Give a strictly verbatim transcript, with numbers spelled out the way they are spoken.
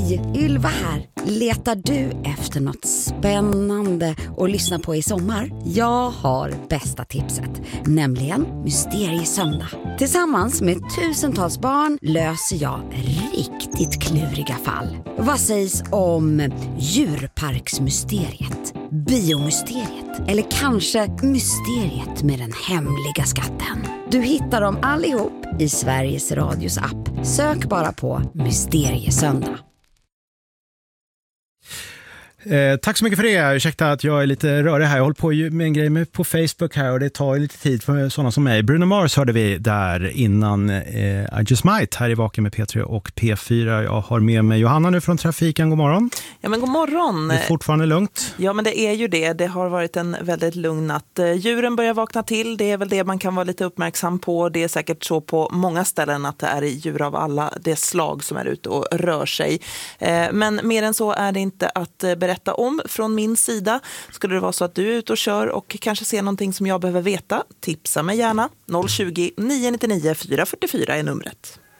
Hej, Ylva här. Letar du efter något spännande att lyssna på i sommar? Jag har bästa tipset, nämligen Mysteriesöndag. Tillsammans med tusentals barn löser jag riktigt kluriga fall. Vad sägs om djurparksmysteriet, biomysteriet eller kanske mysteriet med den hemliga skatten? Du hittar dem allihop i Sveriges Radios app. Sök bara på Mysteriesöndag. Eh, tack så mycket för det. Ursäkta att jag är lite rörig här. Jag håller på med en grej med på Facebook här och det tar lite tid för sådana som mig. Bruno Mars hörde vi där innan eh, I Just Might här i Vaken med P tre och P fyra. Jag har med mig Johanna nu från trafiken. God morgon. Ja, men god morgon. Det är fortfarande lugnt. Ja, men det är ju det. Det har varit en väldigt lugn natt. Djuren börjar vakna till. Det är väl det man kan vara lite uppmärksam på. Det är säkert så på många ställen att det är djur av alla det slag som är ute och rör sig. Eh, men mer än så är det inte att berätta om från min sida. Skulle det vara så att du är ute och kör och kanske ser någonting som jag behöver veta, tipsa mig gärna. noll tjugo, nio nio nio, fyra fyra fyra är numret.